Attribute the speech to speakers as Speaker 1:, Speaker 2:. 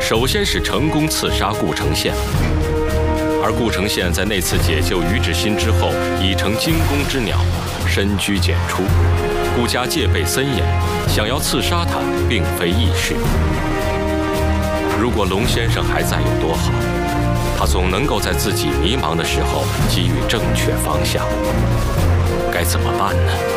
Speaker 1: 首先是成功刺杀顾城宪，而顾城宪在那次解救于志新之后，已成惊弓之鸟，深居简出。顾家戒备森严，想要刺杀他并非易事。如果龙先生还在有多好，他总能够在自己迷茫的时候给予正确方向。该怎么办呢？